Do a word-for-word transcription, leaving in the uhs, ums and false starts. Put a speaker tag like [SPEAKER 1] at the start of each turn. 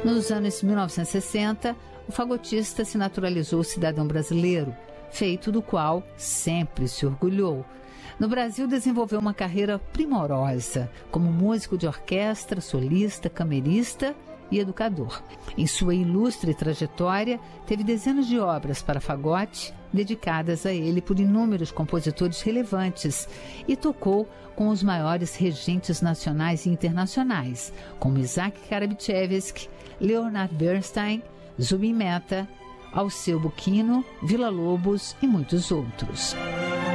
[SPEAKER 1] Nos anos mil novecentos e sessenta, o fagotista se naturalizou cidadão brasileiro, feito do qual sempre se orgulhou. No Brasil, desenvolveu uma carreira primorosa como músico de orquestra, solista, camerista e educador. Em sua ilustre trajetória, teve dezenas de obras para fagote dedicadas a ele por inúmeros compositores relevantes e tocou com os maiores regentes nacionais e internacionais, como Isaac Karabichevsky, Leonard Bernstein, Zubin Mehta, Alceu Buquino, Villa-Lobos e muitos outros.